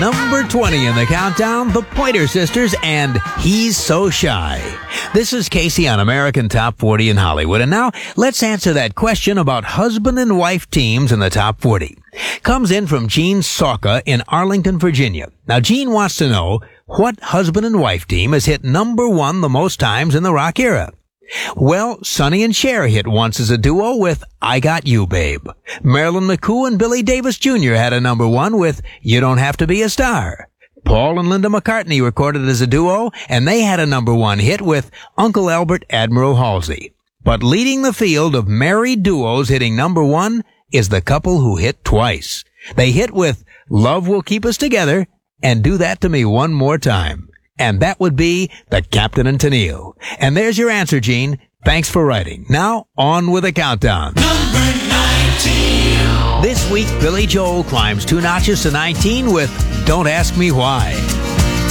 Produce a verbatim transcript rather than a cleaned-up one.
number twenty in the countdown, the Pointer Sisters and He's So Shy. This is Casey on American Top forty in Hollywood. And now let's answer that question about husband and wife teams in the Top forty. Comes in from Gene Sauka in Arlington, Virginia. Now, Gene wants to know what husband and wife team has hit number one the most times in the rock era. Well, Sonny and Cher hit once as a duo with I Got You, Babe. Marilyn McCoo and Billy Davis Junior had a number one with You Don't Have to Be a Star. Paul and Linda McCartney recorded as a duo, and they had a number one hit with Uncle Albert, Admiral Halsey. But leading the field of married duos hitting number one is the couple who hit twice. They hit with Love Will Keep Us Together and Do That to Me One More Time. And that would be the Captain and Tennille. And there's your answer, Gene. Thanks for writing. Now, on with the countdown. Number nineteen. This week, Billy Joel climbs two notches to nineteen with Don't Ask Me Why.